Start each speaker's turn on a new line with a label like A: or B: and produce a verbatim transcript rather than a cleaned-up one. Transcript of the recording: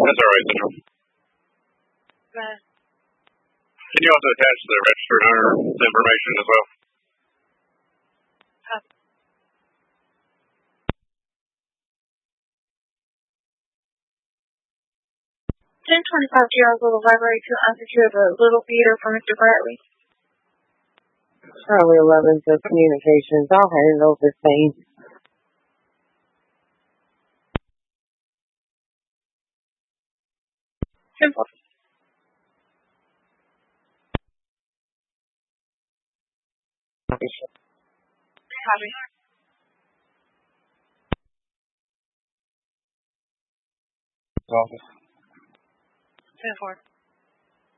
A: That's all right, Central.
B: Uh,
A: Can you also attach the registered owner's information as well?
B: uh, ten twenty-five Gerald Little Library to unsecure the Little Theater for Mister Bradley.
C: Charlie eleven to communications. I'll handle this thing.
B: Simple.
C: Copy.
B: Copy.
C: Office.
B: ten four.